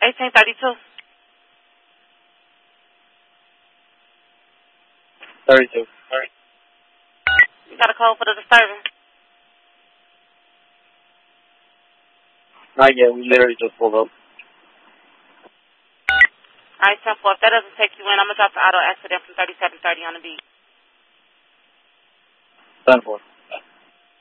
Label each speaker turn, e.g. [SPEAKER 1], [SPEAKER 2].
[SPEAKER 1] 1832.
[SPEAKER 2] 32.
[SPEAKER 1] All right. You got a code for the disturbance?
[SPEAKER 2] Not yet. We literally just pulled up.
[SPEAKER 1] All right, 10-4. If that doesn't take you in, I'm going to drop the auto accident from 3730 on the beat.
[SPEAKER 2] 10-4.